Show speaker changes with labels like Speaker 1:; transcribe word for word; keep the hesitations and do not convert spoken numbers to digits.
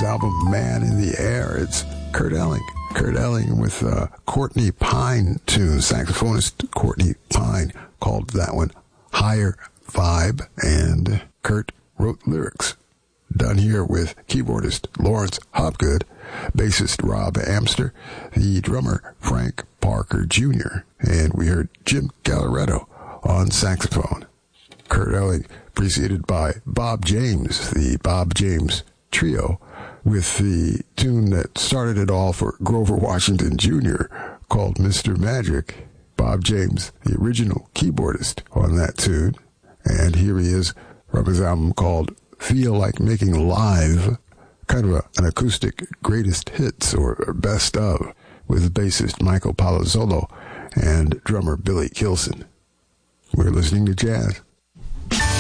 Speaker 1: his album Man in the Air. It's Kurt Elling. Kurt Elling with uh, Courtney Pine tune. Saxophonist Courtney Pine called that one Higher Vibe, and Kurt wrote lyrics. Done here with keyboardist Lawrence Hopgood, bassist Rob Amster, the drummer Frank Parker Junior, and we heard Jim Galleretto on saxophone. Kurt Elling preceded by Bob James, the Bob James Trio, with the tune that started it all for Grover Washington Junior called Mister Magic. Bob James, the original keyboardist on that tune. And here he is from his album called Feel Like Making Live, kind of a, an acoustic greatest hits or best of, with bassist Michael Palazzolo and drummer Billy Kilson. We're listening to jazz.